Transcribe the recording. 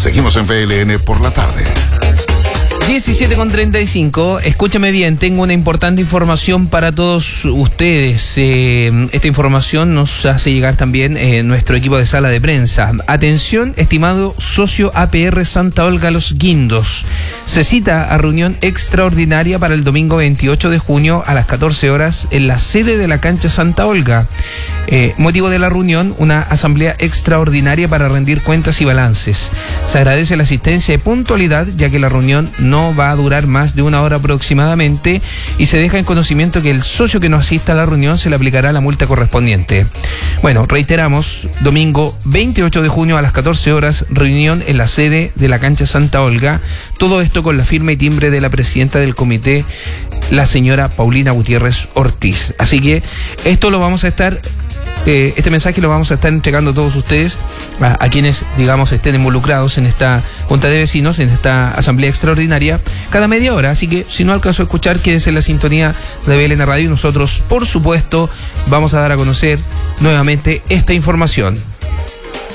Seguimos en PLN por la tarde. 17:35, escúchame bien, tengo una importante información para todos ustedes. Esta información nos hace llegar también nuestro equipo de sala de prensa. Atención, estimado socio APR Santa Olga Los Guindos. Se cita a reunión extraordinaria para el domingo 28 de junio a las 14 horas en la sede de la cancha Santa Olga. Motivo de la reunión, una asamblea extraordinaria para rendir cuentas y balances. Se agradece la asistencia y puntualidad, ya que la reunión no va a durar más de 1 hora aproximadamente, y se deja en conocimiento que el socio que no asista a la reunión se le aplicará la multa correspondiente. Bueno, reiteramos, domingo 28 de junio a las 14 horas, reunión en la sede de la cancha Santa Olga. Todo esto con la firma y timbre de la presidenta del comité, la señora Paulina Gutiérrez Ortiz. Así que esto lo vamos a estar... este mensaje lo vamos a estar entregando a todos ustedes, a quienes, digamos, estén involucrados en esta junta de vecinos, en esta asamblea extraordinaria, cada media hora. Así que si no alcanzó a escuchar, quédese en la sintonía de BLN Radio y nosotros, por supuesto, vamos a dar a conocer nuevamente esta información.